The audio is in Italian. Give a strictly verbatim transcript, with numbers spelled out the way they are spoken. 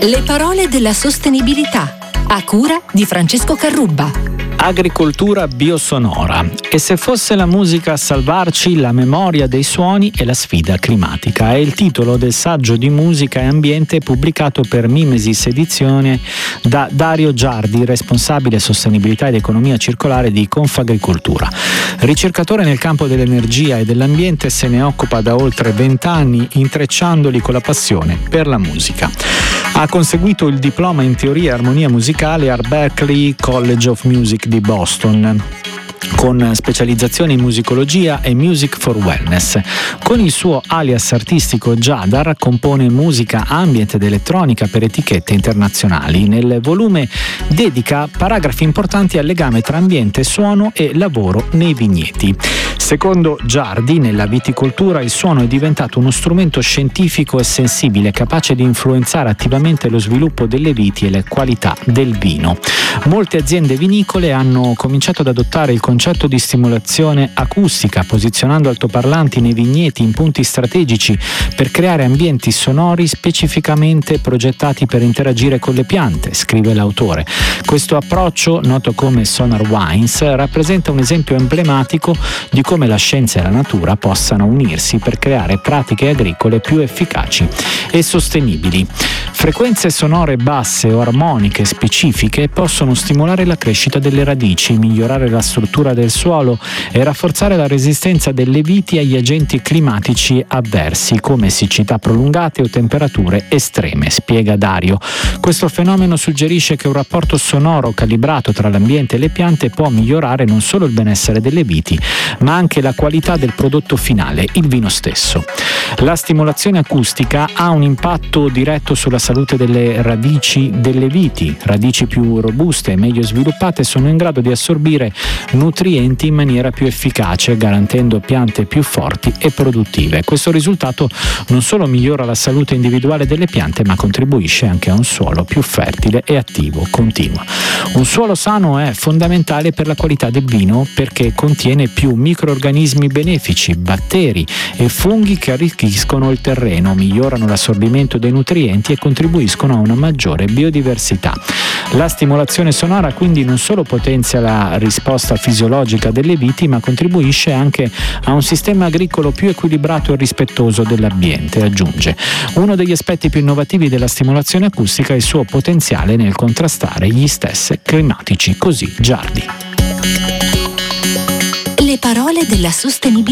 Le parole della sostenibilità, a cura di Francesco Carrubba. Agricoltura biosonora. E se fosse la musica a salvarci, la memoria dei suoni e la sfida climatica. È il titolo del saggio di musica e ambiente pubblicato per Mimesis Edizione da Dario Giardi, responsabile sostenibilità ed economia circolare di Confagricoltura. Ricercatore nel campo dell'energia e dell'ambiente, se ne occupa da oltre vent'anni, intrecciandoli con la passione per la musica. Ha conseguito il diploma in teoria e armonia musicale al Berklee College of Music di Boston, con specializzazione in musicologia e music for wellness. Con il suo alias artistico Jadar compone musica ambient ed elettronica per etichette internazionali. Nel volume dedica paragrafi importanti al legame tra ambiente, suono e lavoro nei vigneti. Secondo Giardi, nella viticoltura il suono è diventato uno strumento scientifico e sensibile, capace di influenzare attivamente lo sviluppo delle viti e le qualità del vino. Molte aziende vinicole hanno cominciato ad adottare il concetto di stimolazione acustica, posizionando altoparlanti nei vigneti in punti strategici per creare ambienti sonori specificamente progettati per interagire con le piante, scrive l'autore. Questo approccio, noto come Sonar Wines, rappresenta un esempio emblematico di come la scienza e la natura possano unirsi per creare pratiche agricole più efficaci e sostenibili. Frequenze sonore basse o armoniche specifiche possono stimolare la crescita delle radici, migliorare la struttura del suolo e rafforzare la resistenza delle viti agli agenti climatici avversi come siccità prolungate o temperature estreme, spiega Dario. Questo fenomeno suggerisce che un rapporto sonoro calibrato tra l'ambiente e le piante può migliorare non solo il benessere delle viti, ma anche la qualità del prodotto finale, il vino stesso. La stimolazione acustica ha un impatto diretto sulla salute delle radici delle viti. Radici più robuste e meglio sviluppate sono in grado di assorbire nutrienti in maniera più efficace, garantendo piante più forti e produttive. Questo risultato non solo migliora la salute individuale delle piante, ma contribuisce anche a un suolo più fertile e attivo, continua. Un suolo sano è fondamentale per la qualità del vino perché contiene più microrganismi benefici, batteri e funghi che arricchiscono il terreno, migliorano l'assorbimento dei nutrienti e contribuiscono a una maggiore biodiversità. La stimolazione sonora quindi non solo potenzia la risposta fisiologica delle viti, ma contribuisce anche a un sistema agricolo più equilibrato e rispettoso dell'ambiente, aggiunge. Uno degli aspetti più innovativi della stimolazione acustica è il suo potenziale nel contrastare gli stress climatici, così Giardi. Le parole della sostenibilità.